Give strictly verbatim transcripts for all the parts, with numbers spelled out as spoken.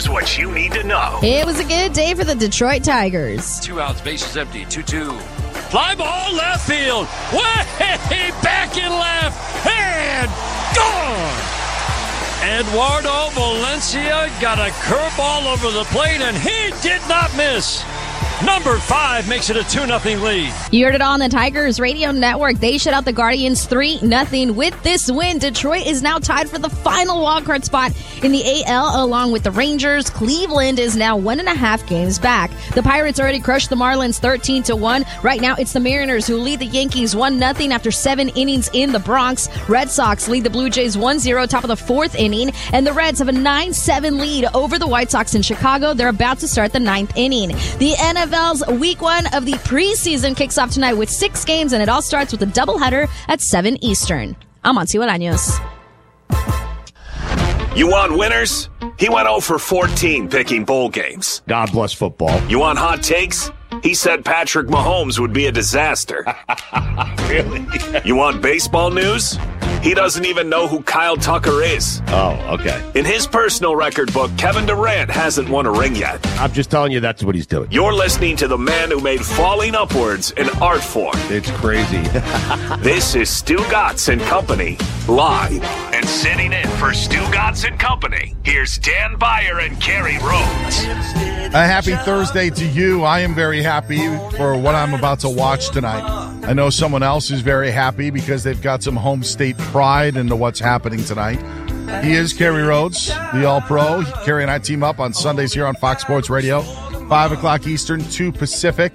here's what you need to know. It was a good day for the Detroit Tigers. Two outs, bases empty, two two. Fly ball left field. Way back in left. And gone. Eduardo Valencia got a curveball over the plate, and he did not miss. Number five makes it a two nothing lead. You heard it all on the Tigers Radio Network. They shut out the Guardians three nothing. With this win, Detroit is now tied for the final wildcard spot in the A L along with the Rangers. Cleveland is now one and a half games back. The Pirates already crushed the Marlins thirteen to one. Right now, it's the Mariners who lead the Yankees one nothing after seven innings in the Bronx. Red Sox lead the Blue Jays one zero, top of the fourth inning. And the Reds have a nine seven lead over the White Sox in Chicago. They're about to start the ninth inning. The N F L's week one of the preseason kicks off tonight with six games, and it all starts with a doubleheader at seven Eastern. I'm Monty Bolaños. You want winners? He went oh for fourteen picking bowl games. God bless football. You want hot takes? He said Patrick Mahomes would be a disaster. Really? You want baseball news? He doesn't even know who Kyle Tucker is. Oh, okay. In his personal record book, Kevin Durant hasn't won a ring yet. I'm just telling you that's what he's doing. You're listening to the man who made falling upwards an art form. It's crazy. This is Stu Gatz and Company, live. And sitting in for Stu Gatz and Company, here's Dan Beyer and Kerry Rhodes. A happy Thursday to you. I am very happy for what I'm about to watch tonight. I know someone else is very happy because they've got some home state pride into what's happening tonight. He is Kerry Rhodes, the All-Pro. Kerry and I team up on Sundays here on Fox Sports Radio, five o'clock Eastern, two Pacific.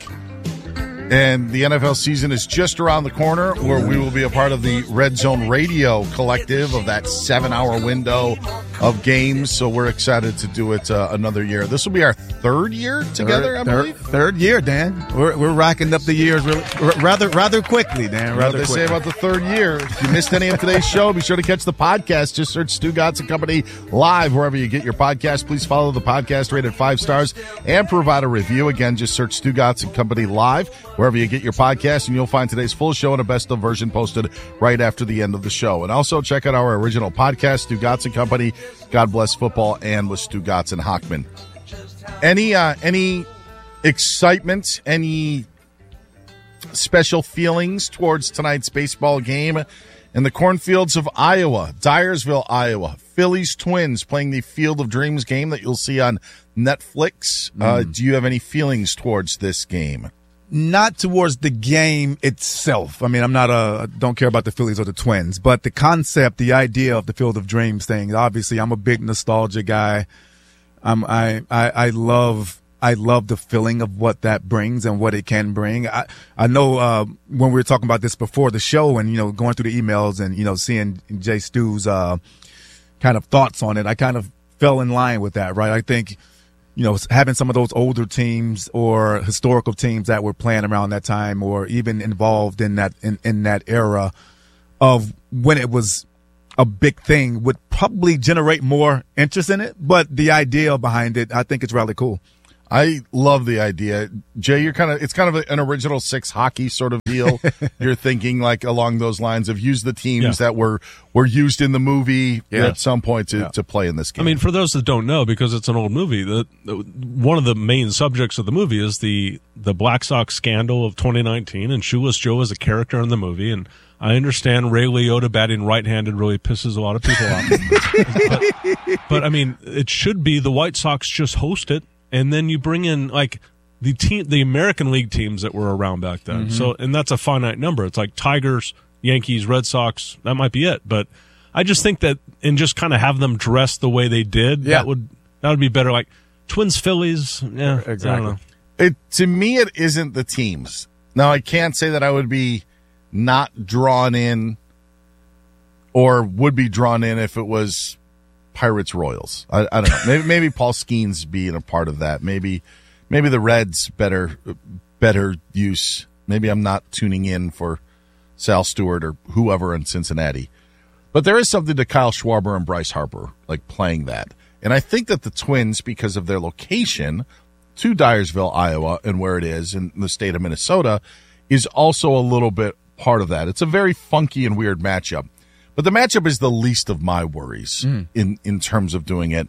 And the N F L season is just around the corner, where we will be a part of the Red Zone Radio collective of that seven-hour window of games. So we're excited to do it uh, another year. This will be our third year together, third, I believe. Third, third year, Dan. We're we're racking up the years really, rather rather quickly, Dan. Rather Rather what they quickly. say about the third year. If you missed any of today's show, be sure to catch the podcast. Just search Stu Gatz and Company live wherever you get your podcast. Please follow the podcast, rated five stars, and provide a review. Again, just search Stu Gatz and Company live wherever you get your podcast, and you'll find today's full show and a best of version posted right after the end of the show. And also check out our original podcast, Stu Gatz and Company, God Bless Football, and with Stu Gatz and Hockman. Any uh, any excitement, any special feelings towards tonight's baseball game in the cornfields of Iowa, Dyersville, Iowa? Phillies Twins playing the Field of Dreams game that you'll see on Netflix. Mm. Uh, do you have any feelings towards this game? Not towards the game itself. I mean, I'm not a don't care about the Phillies or the Twins, but the concept, the idea of the Field of Dreams thing. Obviously, I'm a big nostalgia guy. I'm, I I I love I love the feeling of what that brings and what it can bring. I I know uh, when we were talking about this before the show, and you know, going through the emails and you know, seeing Jay Stu's uh, kind of thoughts on it, I kind of fell in line with that. Right, I think. You know, having some of those older teams or historical teams that were playing around that time, or even involved in that in, in that era of when it was a big thing, would probably generate more interest in it. But the idea behind it, I think it's really cool. I love the idea. Jay, you're kind of, it's kind of an original six hockey sort of deal. You're thinking like along those lines of use the teams yeah. that were, were used in the movie yeah. at some point to, yeah. to play in this game. I mean, for those that don't know, because it's an old movie, the, the one of the main subjects of the movie is the, the Black Sox scandal of twenty nineteen, and Shoeless Joe is a character in the movie. And I understand Ray Liotta batting right-handed really pisses a lot of people off. but, but I mean, it should be the White Sox just host it. And then you bring in like the team, the American League teams that were around back then. Mm-hmm. So, and that's a finite number. It's like Tigers, Yankees, Red Sox. That might be it. But I just think that, and just kind of have them dress the way they did. Yeah. That would that would be better. Like Twins, Phillies. Yeah, exactly. I don't know. It to me, it isn't the teams. Now, I can't say that I would be not drawn in, or would be drawn in if it was Pirates Royals. I, I don't know. Maybe, maybe Paul Skeens being a part of that. Maybe, maybe the Reds better, better use. Maybe I'm not tuning in for Sal Stewart or whoever in Cincinnati. But there is something to Kyle Schwarber and Bryce Harper, like playing that. And I think that the Twins, because of their location to Dyersville, Iowa, and where it is in the state of Minnesota, is also a little bit part of that. It's a very funky and weird matchup. But the matchup is the least of my worries mm. in, in terms of doing it.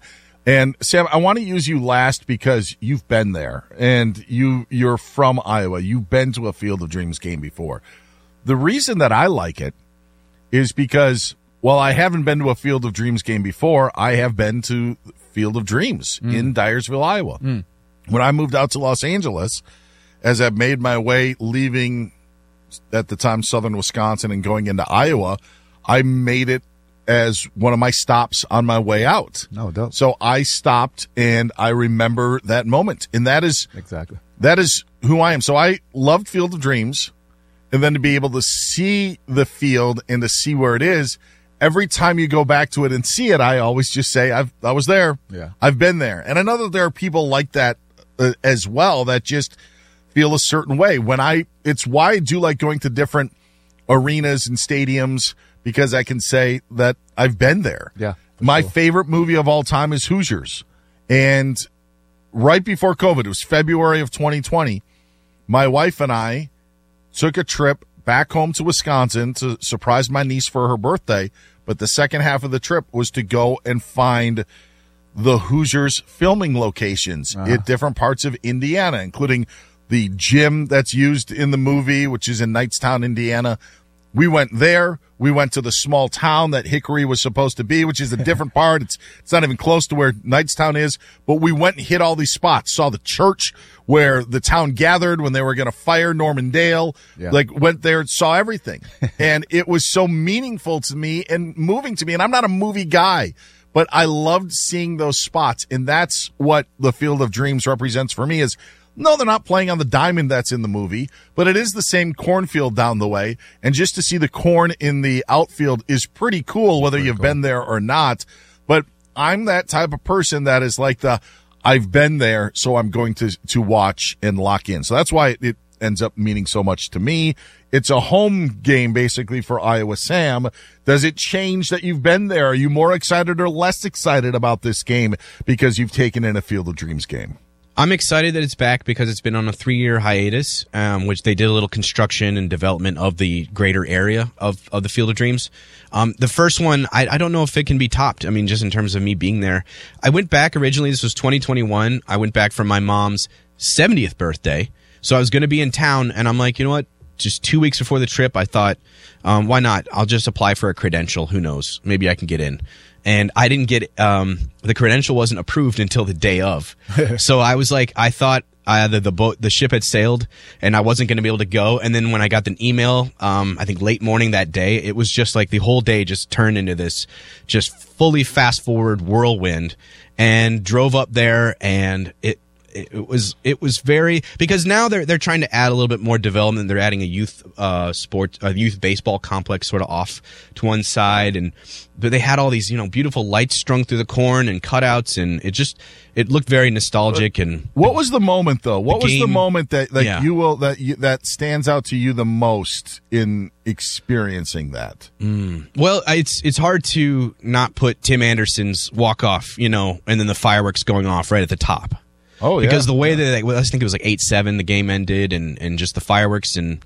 And Sam, I want to use you last because you've been there and you you're from Iowa. You've been to a Field of Dreams game before. The reason that I like it is because while I haven't been to a Field of Dreams game before, I have been to Field of Dreams mm. in Dyersville, Iowa. Mm. When I moved out to Los Angeles, as I made my way leaving at the time southern Wisconsin and going into Iowa, I made it as one of my stops on my way out. No, don't. So I stopped and I remember that moment. And that is exactly that is who I am. So I loved Field of Dreams, and then to be able to see the field and to see where it is, every time you go back to it and see it, I always just say, I've, I was there. Yeah. I've been there. And I know that there are people like that uh, as well that just feel a certain way. When I, it's why I do like going to different arenas and stadiums, because I can say that I've been there. Yeah. My sure. favorite movie of all time is Hoosiers. And right before COVID, it was February of twenty twenty, my wife and I took a trip back home to Wisconsin to surprise my niece for her birthday. But the second half of the trip was to go and find the Hoosiers filming locations uh-huh. at different parts of Indiana, including the gym that's used in the movie, which is in Knightstown, Indiana. We went there. We went to the small town that Hickory was supposed to be, which is a different part. It's it's not even close to where Knightstown is. But we went and hit all these spots. Saw the church where the town gathered when they were going to fire Norman Dale. Yeah. Like, went there and saw everything. And it was so meaningful to me and moving to me. And I'm not a movie guy, but I loved seeing those spots. And that's what the Field of Dreams represents for me is, no, they're not playing on the diamond that's in the movie, but it is the same cornfield down the way. And just to see the corn in the outfield is pretty cool, whether you've cool. been there or not. But I'm that type of person that is like the, I've been there, so I'm going to, to watch and lock in. So that's why it ends up meaning so much to me. It's a home game, basically, for Iowa. Sam, does it change that you've been there? Are you more excited or less excited about this game because you've taken in a Field of Dreams game? I'm excited that it's back because it's been on a three-year hiatus, um, which they did a little construction and development of the greater area of, of the Field of Dreams. Um, the first one, I, I don't know if it can be topped. I mean, just in terms of me being there. I went back originally, this was twenty twenty-one. I went back for my mom's seventieth birthday. So I was going to be in town, and I'm like, you know what? Just two weeks before the trip, I thought, um, why not? I'll just apply for a credential. Who knows? Maybe I can get in. And I didn't get, um, the credential wasn't approved until the day of. So I was like, I thought either the boat, the ship had sailed and I wasn't going to be able to go. And then when I got the email, um, I think late morning that day, it was just like the whole day just turned into this just fully fast forward whirlwind, and drove up there, and it, It was it was very, because now they're they're trying to add a little bit more development. They're adding a youth uh sport a youth baseball complex sort of off to one side, and but they had all these, you know, beautiful lights strung through the corn and cutouts, and it just it looked very nostalgic. And what was the moment though? What the was game, the moment that like yeah. you will that you, that stands out to you the most in experiencing that? Mm. Well, it's it's hard to not put Tim Anderson's walk off, you know, and then the fireworks going off right at the top. Oh, yeah. Because the way that, I think it was like eight seven, the game ended, and, and just the fireworks, and,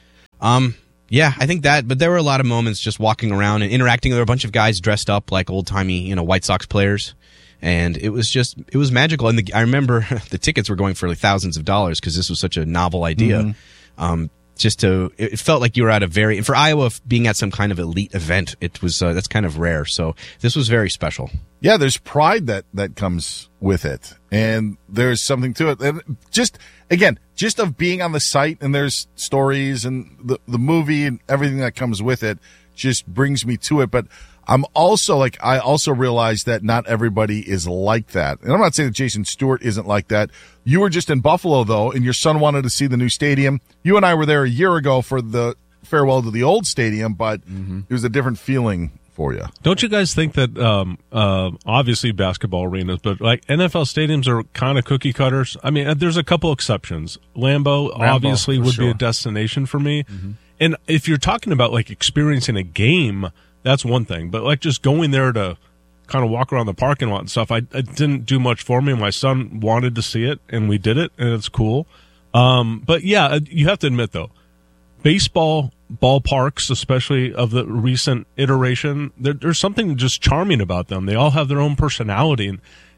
um, yeah, I think that, but there were a lot of moments just walking around and interacting. There were a bunch of guys dressed up like old-timey, you know, White Sox players, and it was just, it was magical. And the, I remember the tickets were going for like thousands of dollars because this was such a novel idea. Mm-hmm. Um, just to, it felt like you were at a very, for Iowa, being at some kind of elite event, it was, uh, that's kind of rare. So this was very special. Yeah, there's pride that, that comes with it. And there's something to it. And just, again, just of being on the site, and there's stories and the, the movie and everything that comes with it just brings me to it. But I'm also like, I also realize that not everybody is like that. And I'm not saying that Jason Stewart isn't like that. You were just in Buffalo, though, and your son wanted to see the new stadium. You and I were there a year ago for the farewell to the old stadium, but mm-hmm. it was a different feeling for you. Don't you guys think that, um, uh, obviously basketball arenas, but like N F L stadiums are kind of cookie cutters? I mean, there's a couple exceptions. Lambeau, Lambeau obviously would sure. be a destination for me. Mm-hmm. And if you're talking about like experiencing a game, that's one thing. But like just going there to kind of walk around the parking lot and stuff, I, it didn't do much for me. My son wanted to see it, and we did it, and it's cool. Um, but yeah, you have to admit though, baseball ballparks, especially of the recent iteration, there, there's something just charming about them. They all have their own personality, and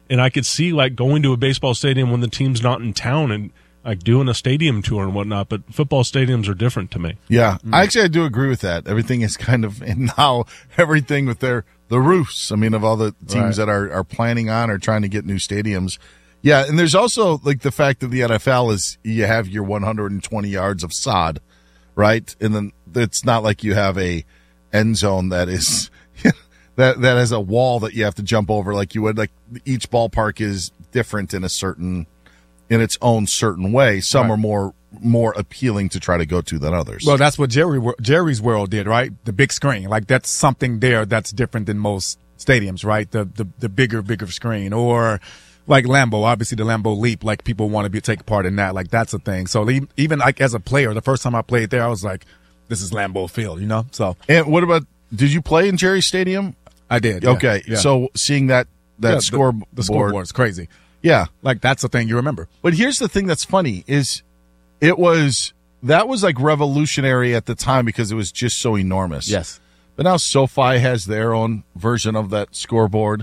and I could see like going to a baseball stadium when the team's not in town and like doing a stadium tour and whatnot. But football stadiums are different to me. Yeah, mm-hmm. I actually I do agree with that. Everything is kind of, and now everything with their the roofs. I mean, of all the teams right. that are, are planning on or trying to get new stadiums. Yeah, and there's also like the fact that the N F L is you have your one hundred twenty yards of sod, right? And then it's not like you have a end zone that is that that has a wall that you have to jump over like you would. Like each ballpark is different in a certain in its own certain way. Some right. are more more appealing to try to go to than others. Well, that's what Jerry Jerry's World did, right? The big screen, like that's something there that's different than most stadiums, right? The the the bigger bigger screen, or like Lambeau, obviously the Lambeau Leap, like people want to be take part in that, like that's a thing. So even like as a player, the first time I played there, I was like, this is Lambeau Field, you know. So and what about? Did you play in Jerry Stadium? I did. Okay, yeah, yeah. So seeing that that yeah, scoreboard, the, the scoreboard is crazy. Yeah, like that's the thing you remember. But here's the thing that's funny is it was that was like revolutionary at the time because it was just so enormous. Yes. But now SoFi has their own version of that scoreboard.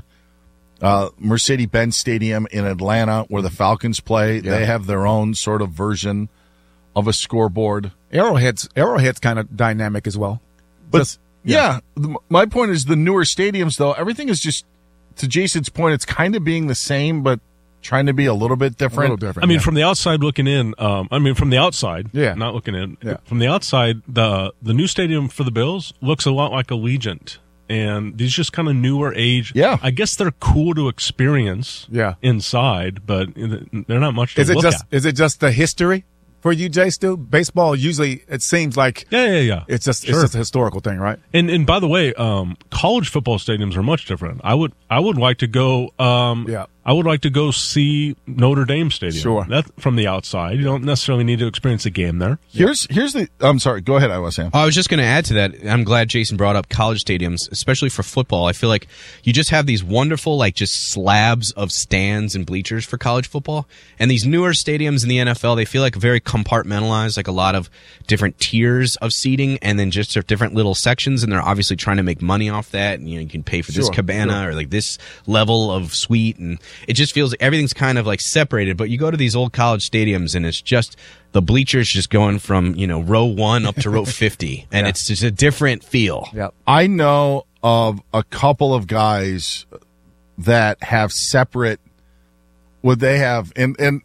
Uh, Mercedes-Benz Stadium in Atlanta, where the Falcons play, yeah. they have their own sort of version of a scoreboard. Arrowhead's Arrowhead's kind of dynamic as well. But just, yeah, yeah, my point is the newer stadiums, though, everything is just, to Jason's point, it's kind of being the same, but trying to be a little bit different. A little different I mean, yeah. from the outside looking in, um, I mean, from the outside, yeah. not looking in. Yeah. From the outside, the the new stadium for the Bills looks a lot like Allegiant. And these just kind of newer age. Yeah. I guess they're cool to experience yeah. inside, but they're not much to is it look just, at. Is it just the history for you, Jay, still? Baseball, usually, it seems like yeah, yeah, yeah. it's just sure. it's just a historical thing, right? And and by the way, um, college football stadiums are much different. I would I would like to go um, yeah. I would like to go see Notre Dame Stadium. Sure. That from the outside. You don't necessarily need to experience a game there. Here's here's the I'm sorry, go ahead, I was Sam. I was just going to add to that. I'm glad Jason brought up college stadiums, especially for football. I feel like you just have these wonderful, like, just slabs of stands and bleachers for college football. And these newer stadiums in the N F L, they feel like very compartmentalized, like a lot of different tiers of seating and then just different little sections. And they're obviously trying to make money off that. And, you know, you can pay for this sure, cabana sure. or like this level of suite. And it just feels like everything's kind of like separated. But you go to these old college stadiums and it's just the bleachers just going from, you know, row one up to row fifty. And yeah. it's just a different feel. Yep. I know of a couple of guys that have separate, would they have, and, and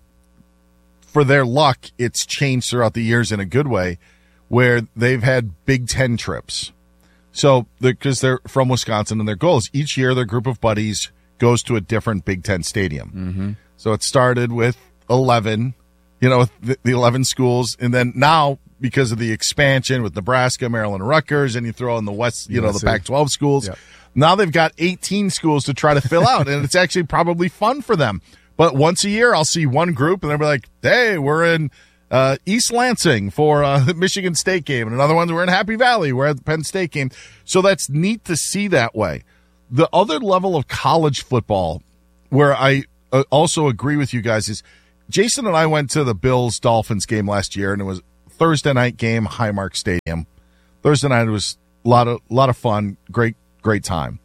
for their luck, it's changed throughout the years in a good way, where they've had Big Ten trips. So, because they're, they're from Wisconsin, and their goal is each year their group of buddies goes to a different Big Ten stadium. Mm-hmm. So it started with eleven, you know, the, the eleven schools, and then now because of the expansion with Nebraska, Maryland, Rutgers, and you throw in the West, you know, the Pac twelve schools. Yep. Now they've got eighteen schools to try to fill out, and it's actually probably fun for them. But once a year, I'll see one group, and they'll be like, hey, we're in uh, East Lansing for uh, the Michigan State game, and another one, we're in Happy Valley, we're at the Penn State game. So that's neat to see that way. The other level of college football where I uh, also agree with you guys is Jason and I went to the Bills-Dolphins game last year, and it was Thursday night game, Highmark Stadium. Thursday night was a lot of, lot of fun, great, great time.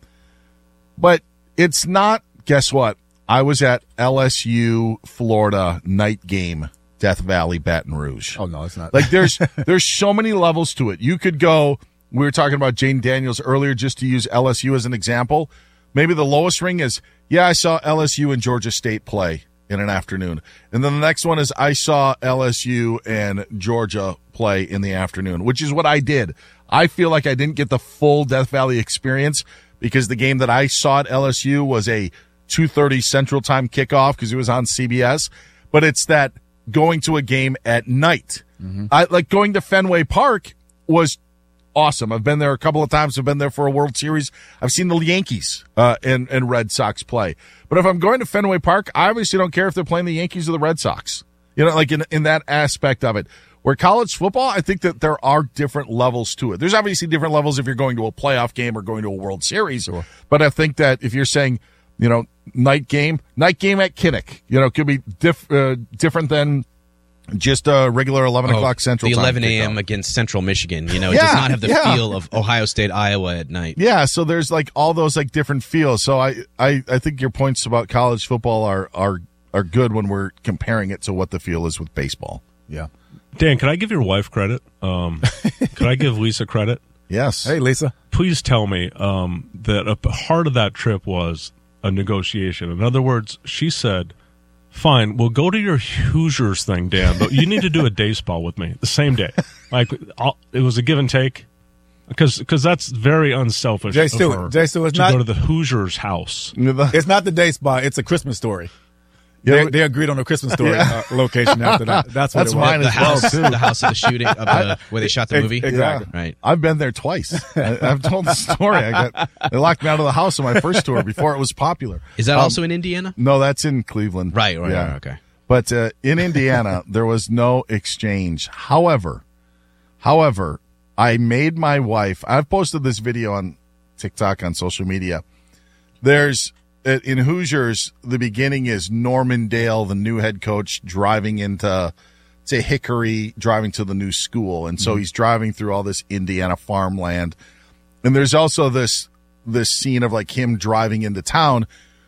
But it's not, guess what? I was at L S U, Florida night game, Death Valley, Baton Rouge. Oh, no, it's not. Like there's there's so many levels to it. You could go, we were talking about Jane Daniels earlier, just to use L S U as an example. Maybe the lowest ring is, yeah, I saw L S U and Georgia State play in an afternoon. And then the next one is I saw L S U and Georgia play in the afternoon, which is what I did. I feel like I didn't get the full Death Valley experience because the game that I saw at L S U was a two thirty Central Time kickoff because it was on C B S. But it's that going to a game at night. Mm-hmm. I like going to Fenway Park was awesome. I've been there a couple of times. I've been there for a World Series. I've seen the Yankees uh, and, and Red Sox play. But if I'm going to Fenway Park, I obviously don't care if they're playing the Yankees or the Red Sox. You know, like in, in that aspect of it. Where college football, I think that there are different levels to it. There's obviously different levels if you're going to a playoff game or going to a World Series. Sure. But I think that if you're saying, you know, night game, night game at Kinnick, you know, could be diff, uh, different than Just a regular eleven Oh, o'clock Central the time eleven a.m. kickoff. against Central Michigan. You know, it Yeah, does not have the yeah. feel of Ohio State, Iowa at night. Yeah, so there's like all those like different feels. So I, I, I think your points about college football are, are are good when we're comparing it to what the feel is with baseball. Yeah. Dan, can I give your wife credit? Um, can I give Lisa credit? Yes. Hey, Lisa. Please tell me um, that a part of that trip was a negotiation. In other words, she said, fine, we'll go to your Hoosiers thing, Dan, but you need to do a day spa with me the same day. Like, I'll, it was a give and take. Because because that's very unselfish. Jay of Stewart. her Jay Stewart, to not- go to the Hoosiers house. It's not the day spa. It's a Christmas story. Yeah, they, they agreed on a Christmas story Yeah. uh, location after that. That's what That's it was. mine The as well, house, too. the house of the shooting, of the, where they shot the movie. Exactly. Yeah. Right. I've been there twice. I, I've told the story. I got they locked me out of the house on my first tour before it was popular. Is that Um, also in Indiana? No, that's in Cleveland. Right, right, Yeah. right, okay. But uh, in Indiana, there was no exchange. However, however, I made my wife. I've posted this video on TikTok on social media. There's in Hoosiers, the beginning is Norman Dale, the new head coach, driving into to Hickory, driving to the new school, and so Mm-hmm. he's driving through all this Indiana farmland. And there's also this this scene of like him driving into town.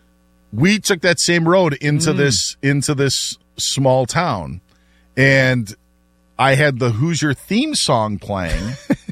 We took that same road into Mm. this into this small town, and I had the Hoosier theme song playing,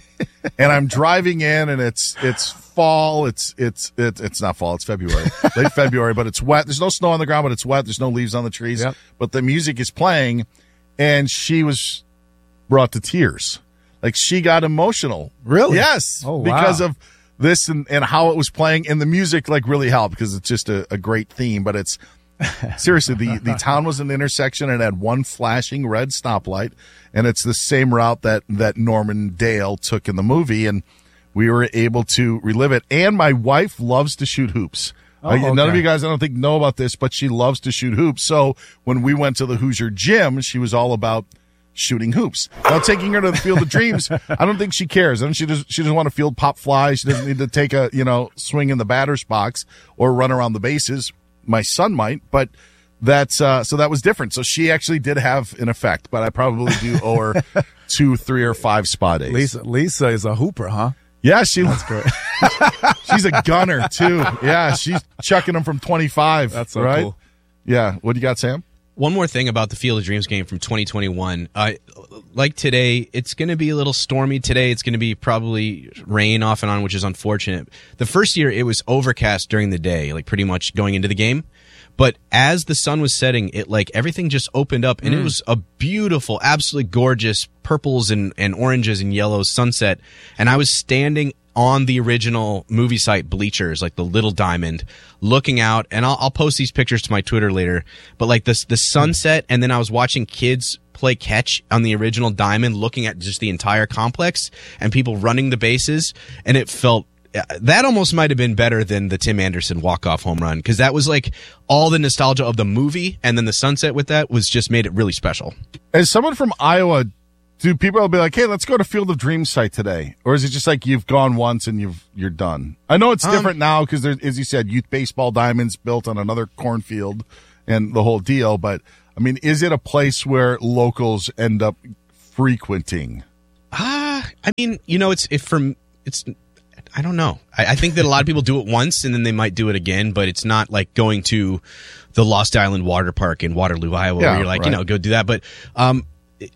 and I'm driving in, and it's it's fall. It's it's it's it's not fall. It's February, late February, but it's wet. There's no snow on the ground, but it's wet. There's no leaves on the trees. Yep. But the music is playing, and she was brought to tears. Like she got emotional. Really? Yes. Oh, wow. Because of this and, and how it was playing, and the music like really helped because it's just a, a great theme. But it's seriously, the, the town was an intersection and had one flashing red stoplight, and it's the same route that, that Norman Dale took in the movie, and we were able to relive it. And my wife loves to shoot hoops. Oh, Uh, None of okay. you guys, I don't think, know about this, but she loves to shoot hoops. So when we went to the Hoosier gym, she was all about shooting hoops. Now, taking her to the Field of Dreams, I don't think she cares. I don't, she doesn't, she doesn't want to field pop fly. She doesn't need to take a, you know, swing in the batter's box or run around the bases. My son might, but that's, uh, so that was different. So she actually did have an effect, but I probably do owe her two, three, or five spa days. Lisa, Lisa is a hooper, huh? Yeah, she That's great. She's a gunner too. Yeah, she's chucking them from twenty-five. That's so right. cool. Yeah. What do you got, Sam? One more thing about the Field of Dreams game from twenty twenty-one. Uh, like today, it's going to be a little stormy today. It's going to be probably rain off and on, which is unfortunate. The first year, it was overcast during the day, like pretty much going into the game. But as the sun was setting, it like everything just opened up, and Mm. it was a beautiful, absolutely gorgeous purples and, and oranges and yellows sunset. And I was standing on the original movie site bleachers, like the Little Diamond, looking out, and I'll, I'll post these pictures to my Twitter later. But like this, the sunset, and then I was watching kids play catch on the original Diamond, looking at just the entire complex and people running the bases, and it felt. That almost might have been better than the Tim Anderson walk-off home run, because that was like all the nostalgia of the movie, and then the sunset with that was just made it really special. As someone from Iowa, do people be like, "Hey, let's go to Field of Dreams site today," or is it just like you've gone once and you've you're done? I know it's Um, different now because there's, as you said, youth baseball diamonds built on another cornfield and the whole deal. But I mean, is it a place where locals end up frequenting? Ah, I mean, you know, it's if from it's. I don't know. I, I think that a lot of people do it once and then they might do it again, but it's not like going to the Lost Island Water Park in Waterloo, Iowa, Yeah, where you're like, right. you know, go do that. But, um,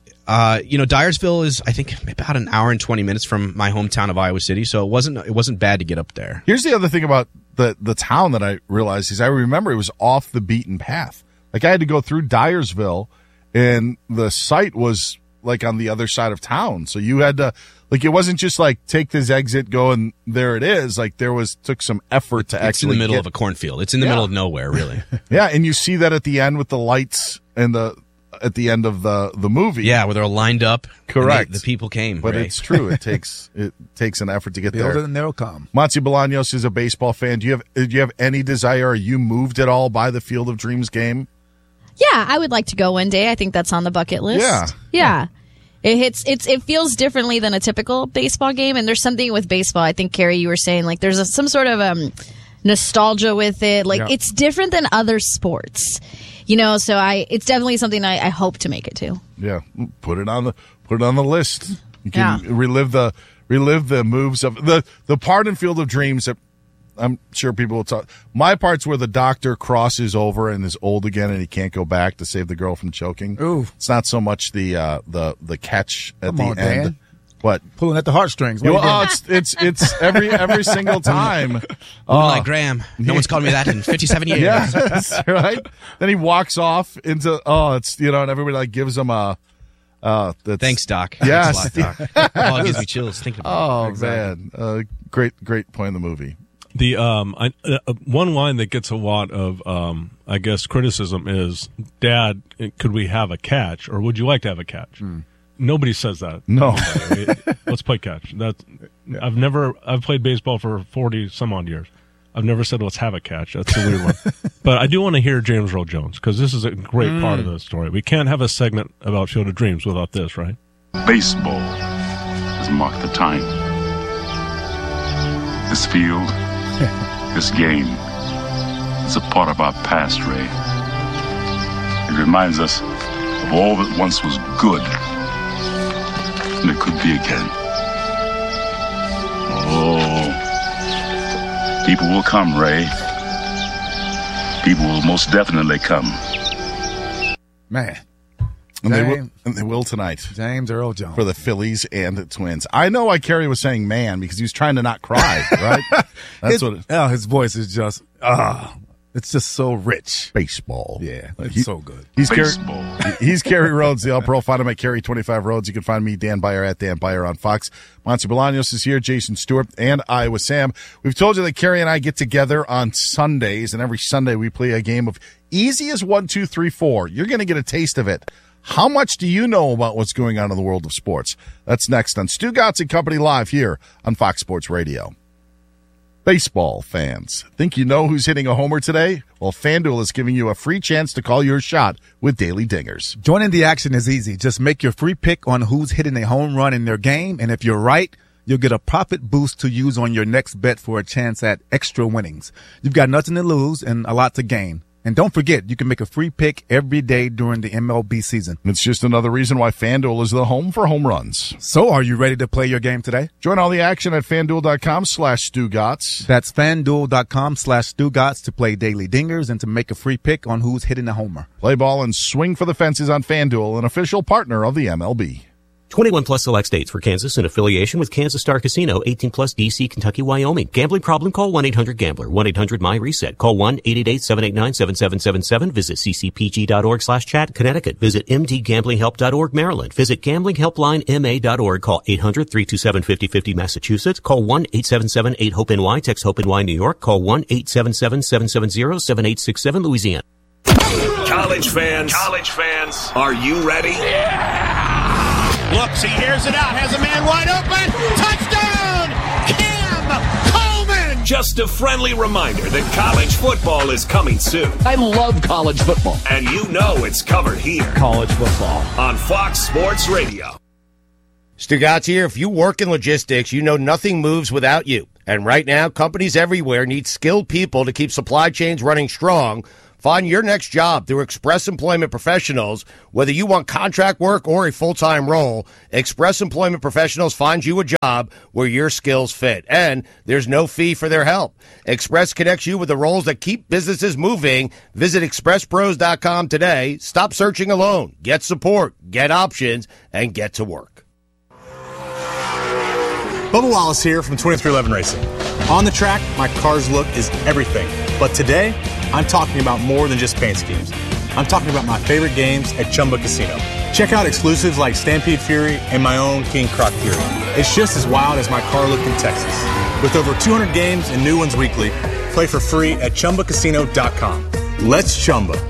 uh, you know, Dyersville is, I think, about an hour and twenty minutes from my hometown of Iowa City, so it wasn't it wasn't bad to get up there. Here's the other thing about the the town that I realized is I remember it was off the beaten path. Like I had to go through Dyersville, and the site was like on the other side of town. So you had to, like, it wasn't just like take this exit, go, and there it is. Like there was took some effort to It's in actually the middle get, of a cornfield. It's in the Yeah. middle of nowhere, really. yeah, and you see that at the end with the lights and the at the end of the the movie. Yeah, where they're all lined up. and Correct. they- the people came. But right? it's true. It takes it takes an effort to get Build there. it and they'll come. Monty Bolaños is a baseball fan. Do you have do you have any desire? Are you moved at all by the Field of Dreams game? Yeah, I would like to go one day. I think that's on the bucket list. Yeah. Yeah. It hits it's it feels differently than a typical baseball game, and there's something with baseball. I think Carrie, you were saying like there's a, some sort of um nostalgia with it. Like Yeah. it's different than other sports, you know. So I, it's definitely something I, I hope to make it to. Yeah, put it on the put it on the list. You can Yeah. relive the relive the moves of the the part in Field of Dreams that I'm sure people will talk. My part's where the doctor crosses over and is old again and he can't go back to save the girl from choking. Ooh. It's not so much the uh, the the catch at Come the on, end. Dan. What? Pulling at the heartstrings. What You, are you oh, doing? it's it's it's every every single time. Moonlight Graham. No one's called me that in fifty-seven years. Yes, right. Then he walks off into oh, it's you know, and everybody like gives him a. Uh, that's, Thanks, Doc. Yes. Thanks a lot, Doc. Oh, it gives me chills thinking about Oh it. man, uh, great great point in the movie. The um, I, uh, one line that gets a lot of um, I guess criticism is, "Dad, could we have a catch, or would you like to have a catch?" Hmm. Nobody says that. No. Let's play catch. That's I've never I've played baseball for forty some odd years. I've never said let's have a catch. That's a weird one. But I do want to hear James Earl Jones because this is a great Hmm. part of the story. We can't have a segment about Field of Dreams without this, right? Baseball has marked the time. This field, this game, is a part of our past, Ray. It reminds us of all that once was good, and it could be again. Oh, people will come, Ray. People will most definitely come. Man, And they will, James. and they will tonight James Earl Jones. for the Phillies and the Twins. I know why Kerry was saying "man" because he was trying to not cry. Right? That's His, what it, oh, his voice is just ah, it's just so rich. baseball. Yeah, Like, it's he- so good. He's Kerry, Baseball. he's Kerry Rhodes, the All-Pro. Find him at Kerry twenty-five Roads. You can find me, Dan Byer, at Dan Byer on Fox. Monty Bolaños is here, Jason Stewart, and Iowa Sam. We've told you that Kerry and I get together on Sundays, and every Sunday we play a game of easy as one, two, three, four. You're going to get a taste of it. How much do you know about what's going on in the world of sports? That's next on Stu Gotts and Company Live here on Fox Sports Radio. Baseball fans, think you know who's hitting a homer today? Well, FanDuel is giving you a free chance to call your shot with Daily Dingers. Joining the action is easy. Just make your free pick on who's hitting a home run in their game, and if you're right, you'll get a profit boost to use on your next bet for a chance at extra winnings. You've got nothing to lose and a lot to gain. And don't forget, you can make a free pick every day during the M L B season. It's just another reason why FanDuel is the home for home runs. So are you ready to play your game today? Join all the action at FanDuel.com slash StuGotts. That's FanDuel.com slash StuGotts to play Daily Dingers and to make a free pick on who's hitting a homer. Play ball and swing for the fences on FanDuel, an official partner of the M L B. twenty-one plus select states for Kansas in affiliation with Kansas Star Casino, eighteen plus D C, Kentucky, Wyoming. Gambling problem? Call one eight hundred gambler, one eight hundred my reset. Call one eight eight eight, seven eight nine, seven seven seven seven. Visit ccpg.org slash chat, Connecticut. Visit m d gambling help dot org, Maryland. Visit gambling helpline m a dot org. Call eight hundred, three two seven, five oh five oh, Massachusetts. Call one eight seven seven, eight hope N Y. Text HOPE-NY, New York. Call one eight seven seven, seven seven zero, seven eight six seven, Louisiana. College fans, college fans, are you ready? Looks, he hears it out, has a man wide open. Touchdown! Cam Coleman! Just a friendly reminder that college football is coming soon. I love college football. And you know it's covered here College football. on Fox Sports Radio. Stu Gotts here. If you work in logistics, you know nothing moves without you. And right now, companies everywhere need skilled people to keep supply chains running strong. Find your next job through Express Employment Professionals. Whether you want contract work or a full-time role, Express Employment Professionals finds you a job where your skills fit. And there's no fee for their help. Express connects you with the roles that keep businesses moving. Visit express pros dot com today. Stop searching alone. Get support, get options, and get to work. Bubba Wallace here from twenty-three eleven Racing. On the track, my car's look is everything. But today, I'm talking about more than just paint schemes. I'm talking about my favorite games at Chumba Casino. Check out exclusives like Stampede Fury and my own King Croc Fury. It's just as wild as my car look in Texas. With over two hundred games and new ones weekly, play for free at chumba casino dot com. Let's Chumba.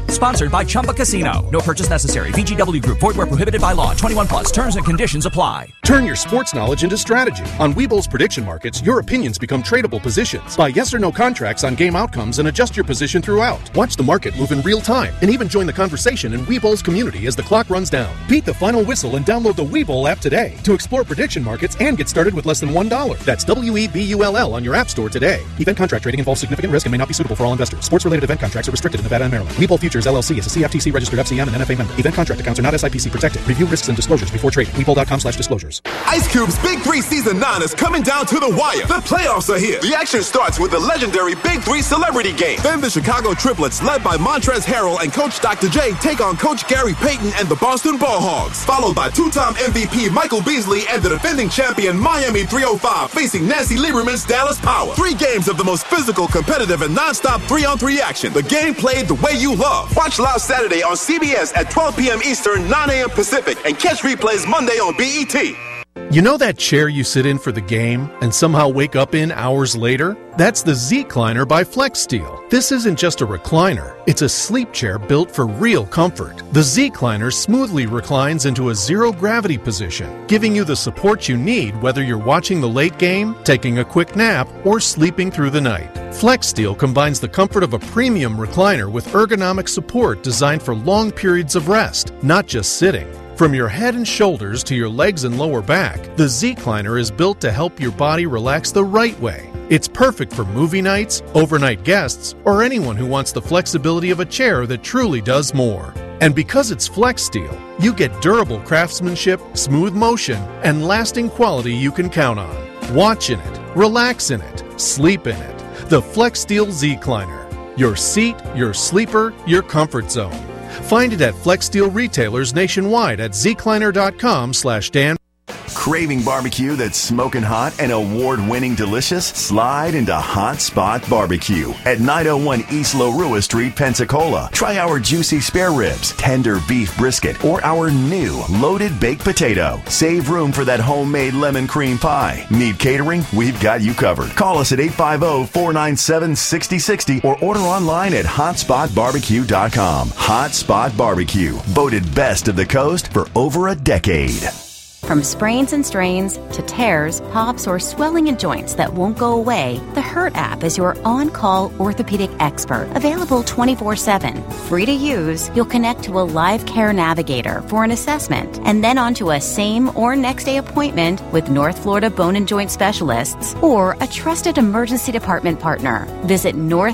Sponsored by Chumba Casino. No purchase necessary. V G W Group. Void where prohibited by law. twenty-one plus. Terms and conditions apply. Turn your sports knowledge into strategy. On Webull's prediction markets, your opinions become tradable positions. Buy yes or no contracts on game outcomes and adjust your position throughout. Watch the market move in real time and even join the conversation in Webull's community as the clock runs down. Beat the final whistle and download the Webull app today to explore prediction markets and get started with less than one dollar. That's W E B U L L on your app store today. Event contract trading involves significant risk and may not be suitable for all investors. Sports-related event contracts are restricted in Nevada and Maryland. Webull Futures L L C is a C F T C registered F C M and N F A member. Event contract accounts are not S I P C protected. Review risks and disclosures before trading. Webull.com slash disclosures. Ice Cube's Big Three Season nine is coming down to the wire. The playoffs are here. The action starts with the legendary Big Three Celebrity Game. Then the Chicago Triplets, led by Montrezl Harrell and Coach Doctor J, take on Coach Gary Payton and the Boston Ball Hogs. Followed by two-time M V P Michael Beasley and the defending champion Miami three oh five facing Nancy Lieberman's Dallas Power. Three games of the most physical, competitive, and non-stop three-on-three action. The game played the way you love. Watch live Saturday on C B S at twelve p.m. Eastern, nine a.m. Pacific, and catch replays Monday on B E T. You know that chair you sit in for the game and somehow wake up in hours later? That's the Z-Cliner by FlexSteel. This isn't just a recliner. It's a sleep chair built for real comfort. The Z-Cliner smoothly reclines into a zero-gravity position, giving you the support you need whether you're watching the late game, taking a quick nap, or sleeping through the night. FlexSteel combines the comfort of a premium recliner with ergonomic support designed for long periods of rest, not just sitting. From your head and shoulders to your legs and lower back, the Z-Cliner is built to help your body relax the right way. It's perfect for movie nights, overnight guests, or anyone who wants the flexibility of a chair that truly does more. And because it's FlexSteel, you get durable craftsmanship, smooth motion, and lasting quality you can count on. Watch in it, relax in it, sleep in it. The FlexSteel Z-Cliner. Your seat, your sleeper, your comfort zone. Find it at FlexSteel retailers nationwide at zcliner.com slash Dan. Craving barbecue that's smoking hot and award-winning delicious? Slide into Hot Spot Barbecue at nine oh one East Lorua Street, Pensacola. Try our juicy spare ribs, tender beef brisket, or our new loaded baked potato. Save room for that homemade lemon cream pie. Need catering? We've got you covered. Call us at eight five zero, four nine seven, six zero six zero or order online at hot spot barbecue dot com. Hot Spot Barbecue, voted best of the coast for over a decade. From sprains and strains to tears, pops, or swelling in joints that won't go away, the Hurt app is your on-call orthopedic expert. Available twenty-four seven. Free to use, you'll connect to a live care navigator for an assessment and then onto a same or next day appointment with North Florida Bone and Joint Specialists or a trusted emergency department partner. Visit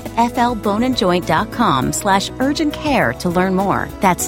northflboneandjoint.com slash urgent care to learn more. That's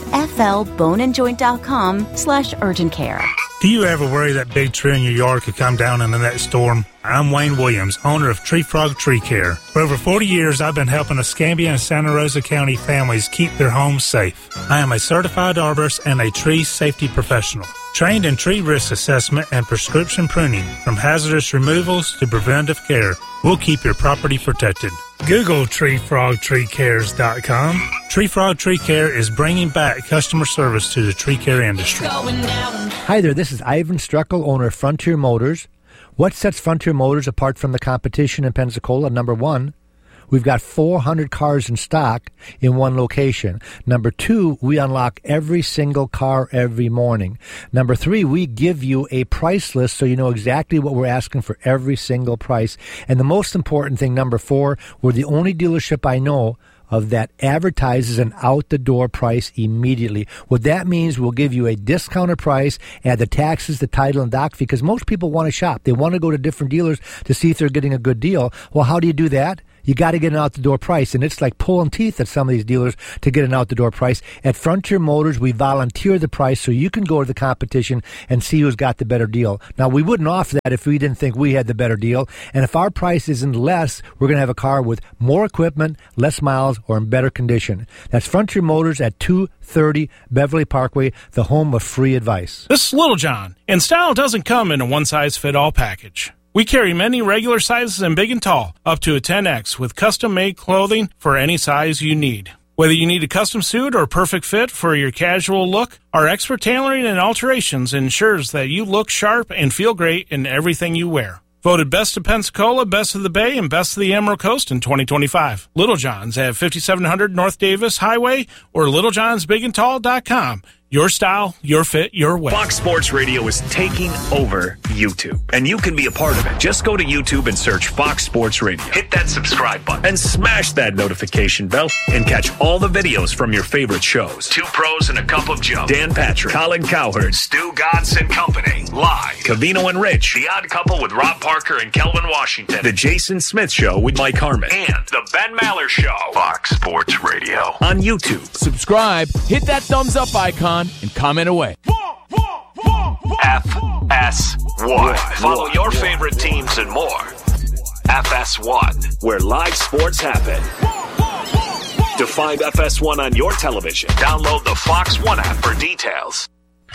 northflboneandjoint.com slash urgent care. Do you ever worry that big tree in your yard could come down in the next storm? I'm Wayne Williams, owner of Tree Frog Tree Care. For over forty years, I've been helping Escambia and Santa Rosa County families keep their homes safe. I am a certified arborist and a tree safety professional, trained in tree risk assessment and prescription pruning. From hazardous removals to preventive care, we'll keep your property protected. Google tree frog tree cares dot com. Tree Frog Tree Care is bringing back customer service to the tree care industry. Hi there, this is Ivan Struckel, owner of Frontier Motors. What sets Frontier Motors apart from the competition in Pensacola? Number one, we've got four hundred cars in stock in one location. Number two, we unlock every single car every morning. Number three, we give you a price list so you know exactly what we're asking for every single price. And the most important thing, number four, we're the only dealership I know of that advertises an out-the-door price immediately. What that means, we'll give you a discounted price, add the taxes, the title, and doc fee, because most people want to shop. They want to go to different dealers to see if they're getting a good deal. Well, how do you do that? You got to get an out-the-door price, and it's like pulling teeth at some of these dealers to get an out-the-door price. At Frontier Motors, we volunteer the price so you can go to the competition and see who's got the better deal. Now, we wouldn't offer that if we didn't think we had the better deal, and if our price isn't less, we're going to have a car with more equipment, less miles, or in better condition. That's Frontier Motors at two thirty Beverly Parkway, the home of free advice. This is Little John, and style doesn't come in a one-size-fit-all package. We carry many regular sizes and big and tall, up to a ten X, with custom-made clothing for any size you need. Whether you need a custom suit or perfect fit for your casual look, our expert tailoring and alterations ensures that you look sharp and feel great in everything you wear. Voted Best of Pensacola, Best of the Bay, and Best of the Emerald Coast in twenty twenty-five. Little John's at fifty-seven hundred North Davis Highway or little johns big and tall dot com. Your style, your fit, your way. Fox Sports Radio is taking over YouTube, and you can be a part of it. Just go to YouTube and search Fox Sports Radio. Hit that subscribe button and smash that notification bell and catch all the videos from your favorite shows. Two Pros and a Cup of Joe. Dan Patrick, Colin Cowherd, Stu Gatz and Company. Live. Cavino and Rich. The Odd Couple with Rob Parker and Kelvin Washington. The Jason Smith Show with Mike Harmon. And The Ben Maller Show. Fox Sports Radio. On YouTube. Subscribe, hit that thumbs up icon, and comment away. F S one. Follow your favorite teams and more. F S one, where live sports happen. To find F S one on your television, download the Fox One app for details.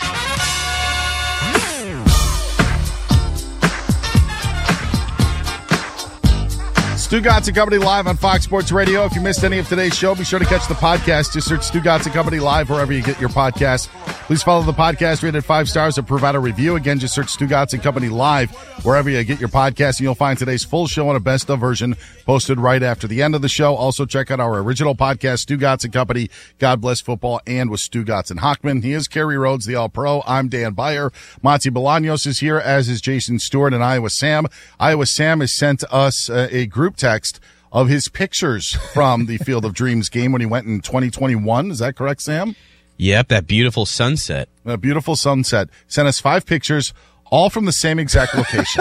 Stu Gatz and Company live on Fox Sports Radio. If you missed any of today's show, be sure to catch the podcast. Just search Stu Gatz and Company live wherever you get your podcasts. Please follow the podcast, rated five stars, and provide a review. Again, just search Stu Gatz and Company live wherever you get your podcast, and you'll find today's full show on a best of version posted right after the end of the show. Also, check out our original podcast, Stu Gatz and Company, God Bless Football, and with Stu Gatz and Hockman. He is Kerry Rhodes, the All-Pro. I'm Dan Beyer. Monty Bolaños is here, as is Jason Stewart and Iowa Sam. Iowa Sam has sent us uh, a group text of his pictures from the Field of Dreams game when he went in twenty twenty-one. Is that correct, Sam? Yep, that beautiful sunset. A beautiful sunset. Sent us five pictures, all from the same exact location.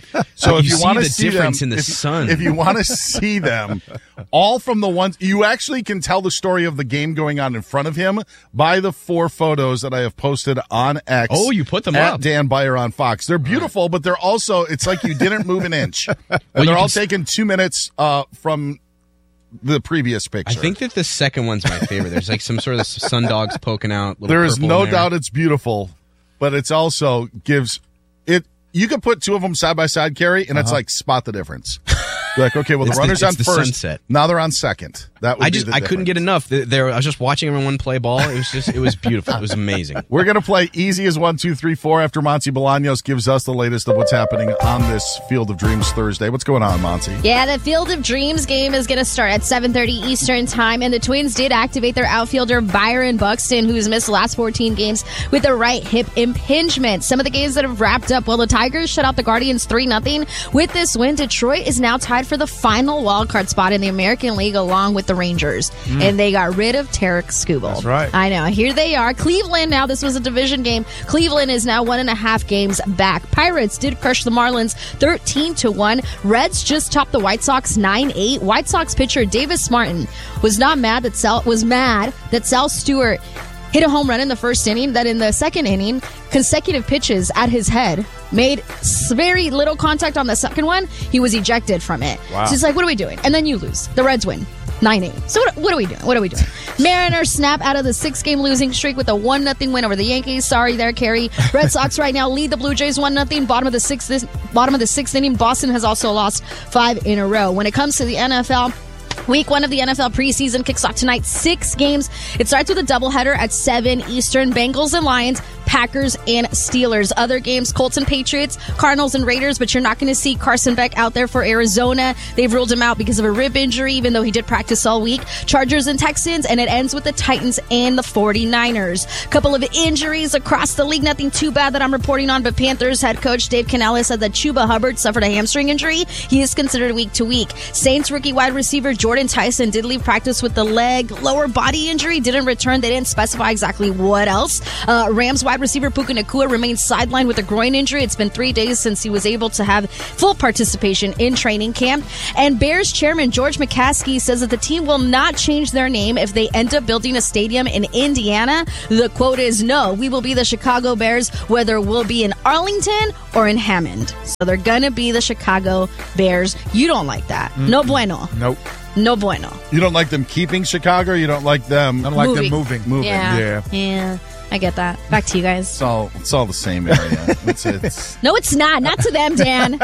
So But if you you, see want to the see difference them, in the if, sun. if you want to see them, all from the ones you actually can tell the story of the game going on in front of him by the four photos that I have posted on X. Oh, you put them at up. Dan Beyer on Fox. They're beautiful, but they're also it's like you didn't move an inch. And Well, they're you all can s- taken two minutes uh, from the previous I picture. think that the second one's my favorite. There's like some sort of sundogs poking out. little There is purple no in there. doubt it's beautiful, but it's also gives it. You could put two of them side by side, Carrie, and it's Uh-huh. like spot the difference. You're like, okay, well, the It's the- runner's it's on the first. sunset. Now they're on second. That would I be just the I couldn't get difference. enough. Th- There, I was just watching everyone play ball. It was just it was beautiful. It was amazing. We're going to play easy as one, two, three, four after Monty Bolaños gives us the latest of what's happening on this Field of Dreams Thursday. What's going on, Monty? Yeah, the Field of Dreams game is going to start at seven thirty Eastern Time, and the Twins did activate their outfielder Byron Buxton, who's missed the last fourteen games with a right hip impingement. Some of the games that have wrapped up, well, the Tigers shut out the Guardians three nothing. With this win, Detroit is now tied for the final wildcard spot in the American League along with the Rangers, Mm. and they got rid of Tarek Skubal. That's right. I know. Here they are. Cleveland now. This was a division game. Cleveland is now one and a half games back. Pirates did crush the Marlins thirteen to one. Reds just topped the White Sox nine eight. White Sox pitcher Davis Martin was not mad that Sal was mad that Sal Stewart hit a home run in the first inning, that in the second inning, consecutive pitches at his head made s- very little contact on the second one. He was ejected from it. Wow. So it's like, what are we doing? And then you lose. The Reds win. nine eight. So what, what are we doing? What are we doing? Mariners snap out of the six-game losing streak with a one nothing win over the Yankees. Sorry there, Carrie. Red Sox right now lead the Blue Jays one nothing. Bottom of the sixth this, bottom of the sixth inning. Boston has also lost five in a row. When it comes to the N F L, Week one of the N F L preseason kicks off tonight. Six games. It starts with a doubleheader at seven Eastern. Bengals and Lions, Packers and Steelers. Other games, Colts and Patriots, Cardinals and Raiders, but you're not going to see Carson Beck out there for Arizona. They've ruled him out because of a rib injury, even though he did practice all week. Chargers and Texans, and it ends with the Titans and the forty-niners. Couple of injuries across the league. Nothing too bad that I'm reporting on, but Panthers head coach Dave Canales said that Chuba Hubbard suffered a hamstring injury. He is considered week to week. Saints rookie wide receiver Jordan Tyson did leave practice with the leg lower body injury, didn't return. They didn't specify exactly what else. Uh, Rams wide receiver Puka Nacua remains sidelined with a groin injury. It's been three days since he was able to have full participation in training camp. And Bears chairman George McCaskey says that the team will not change their name if they end up building a stadium in Indiana. The quote is, "No, we will be the Chicago Bears, whether we'll be in Arlington or in Hammond." So they're gonna be the Chicago Bears. You don't like that. Mm-mm. No bueno. Nope. No bueno. You don't like them keeping Chicago, or you don't like them? I don't like them moving. Moving. Yeah. Yeah. Yeah. I get that. Back to you guys. It's all it's all the same area. It's it's No, it's not. Not to them, Dan.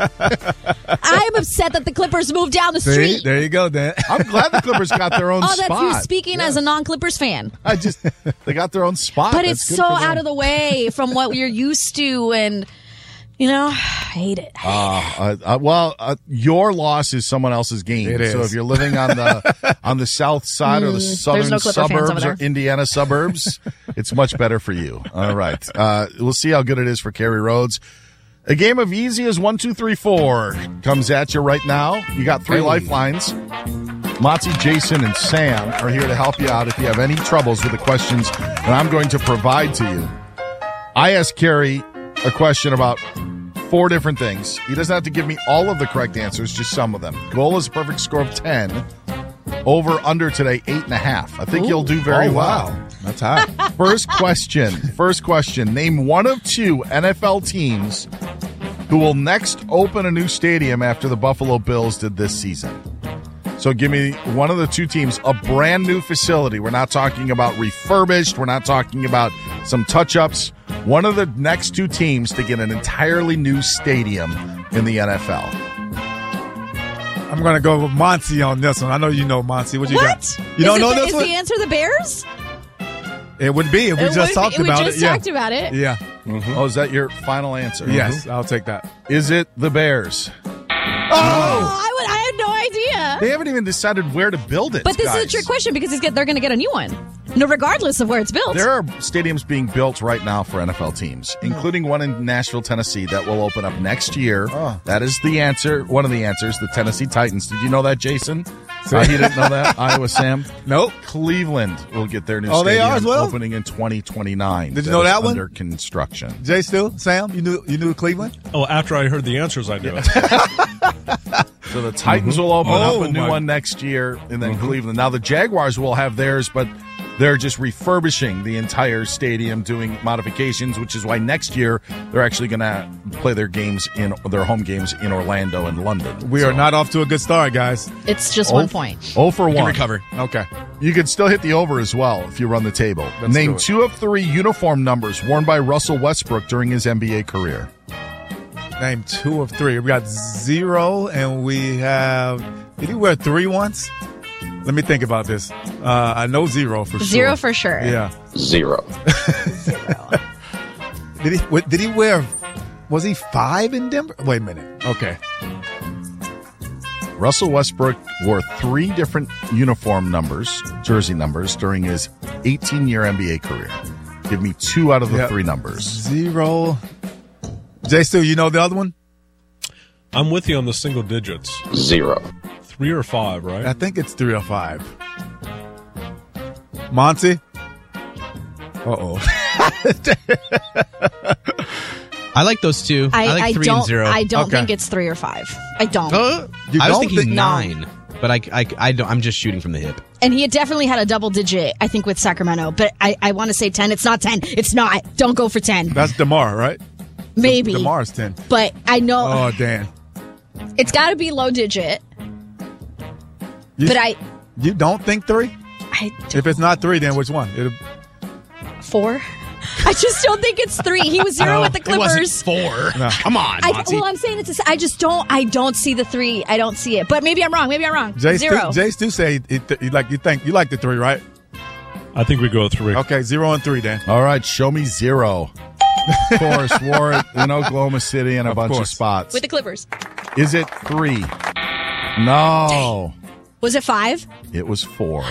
I'm upset that the Clippers moved down the See, street. there you go, Dan. I'm glad the Clippers got their own Oh, that's spot. you speaking as a non-Clippers fan. I just they got their own spot. But That's it's good so for them. out of the way from what you're used to, and You know, I hate it. Uh, uh, uh, well, uh, your loss is someone else's game. It is. So if you're living on the on the south side or the Mm, southern there's no Clipper fans over suburbs or there. Indiana suburbs, it's much better for you. All right. Uh, we'll see how good it is for Kerry Rhodes. A game of easy as one, two, three, four comes at you right now. You got three Hey. lifelines. Monty, Jason, and Sam are here to help you out if you have any troubles with the questions that I'm going to provide to you. I asked Kerry a question about four different things. He doesn't have to give me all of the correct answers, just some of them. Goal is a perfect score of ten. Over, under today, eight and a half. I think Ooh. you'll do very Oh, well. wow. That's high. First question. First question. Name one of two N F L teams who will next open a new stadium after the Buffalo Bills did this season. So give me one of the two teams, a brand new facility. We're not talking about refurbished. We're not talking about some touch-ups. One of the next two teams to get an entirely new stadium in the N F L. I'm going to go with Monty on this one. I know you know Monty. What you What? got? You don't is know it the, this is one? the answer the Bears? It would be if we It just would be- talked we about just it. Yeah. talked about it. Yeah. Oh, is that your final answer? Yes, I'll take that. Is it the Bears? Oh, I, would, I had no idea. They haven't even decided where to build it. But this guys. is a trick question because it's get, they're going to get a new one, no, regardless of where it's built. There are stadiums being built right now for N F L teams, including one in Nashville, Tennessee, that will open up next year. Oh. That is the answer. One of the answers, the Tennessee Titans. Did you know that, Jason? Uh, he didn't know that? Iowa Sam? Nope. Cleveland will get their new Oh, they stadium are as well? opening in twenty twenty-nine. Did you know is that one? Under construction. Jay Stu, Sam, you knew you knew Cleveland? Oh, after I heard the answers, I knew it. So the Titans will open Oh, up a new my- one next year, and then Cleveland. Now the Jaguars will have theirs, but they're just refurbishing the entire stadium, doing modifications, which is why next year they're actually going to play their games in their home games in Orlando and London. We are not off to a good start, guys. It's just Oh, one point. Oh for You can one. recover. Okay. You could still hit the over as well if you run the table. Let's Name do it. two of three uniform numbers worn by Russell Westbrook during his N B A career. Name two of three. We got zero, and we have. Did he wear three once? Let me think about this. Uh, I know zero for sure. Zero for sure. Yeah. Zero. Did he? what- Did he wear? Was he five in Denver? Wait a minute. Okay. Russell Westbrook wore three different uniform numbers, jersey numbers, during his eighteen-year N B A career. Give me two out of the Yep. three numbers. Zero. Jay Stu, you know the other one? I'm with you on the single digits. Zero. Three or five, right? I think it's three or five. Monty? Uh-oh. I like those two. I, I, like I three don't. and zero. I don't Okay. think it's three or five. I don't. Uh, You I was don't thinking think- nine, but I, I, I don't, I'm just shooting from the hip. And he had definitely had a double digit, I think, with Sacramento. But I, I want to say ten. It's not ten. It's not. Don't go for ten. That's DeMar, right? Maybe. DeMar's ten. But I know Oh, Dan. it's got to be low digit. You, But I, you don't think three? I If it's not three, then which one? It'll, four. I just don't think it's three. He was zero with the It wasn't Clippers. four. No. Come on, I, Monty. well, I'm saying it's. A, I just don't. I don't see the three. I don't see it. But maybe I'm wrong. Maybe I'm wrong. Jay Zero. Stu, Jay Stu say he, he, he like you think you like the three, right? I think we go three. Okay, zero and three, Dan. All right, show me zero. Of course, wore it in Oklahoma City and a Of bunch of course. spots. With the Clippers. Is it three? No. Was it five? It was four.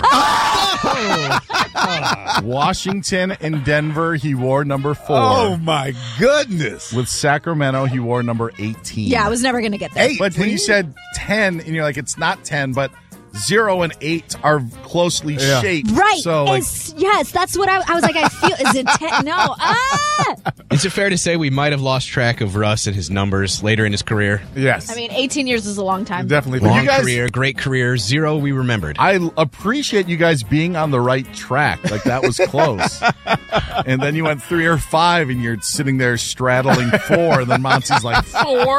Washington and Denver, he wore number four. Oh my goodness! With Sacramento, he wore number eighteen. Yeah, I was never going to get there. But when you said ten, and you're like, it's not ten, but zero and eight are closely Yeah. shaped. Right. So, like, It's- yes, that's what I, I was like. I feel. Is it ten? No. Ah! Is it fair to say we might have lost track of Russ and his numbers later in his career? Yes. I mean, eighteen years is a long time. Definitely. Long you guys- career, great career, zero we remembered. I appreciate you guys being on the right track. Like, that was close. And then you went three or five, and you're sitting there straddling four, and then Monty's like, four?